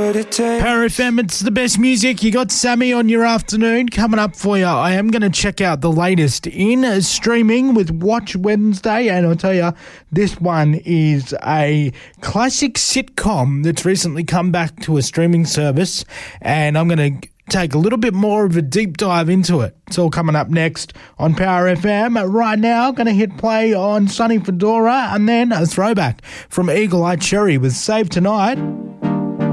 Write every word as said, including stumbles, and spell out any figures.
what it takes. Power F M, it's the best music. You got Sammy on your afternoon coming up for you. I am going to check out the latest in streaming with Watch Wednesday, and I'll tell you, this one is a classic sitcom that's recently come back to a streaming service, and I'm going to take a little bit more of a deep dive into it. It's all coming up next on Power F M. Right now, going to hit play on Sonny Fedora, and then a throwback from Eagle Eye Cherry with Save Tonight.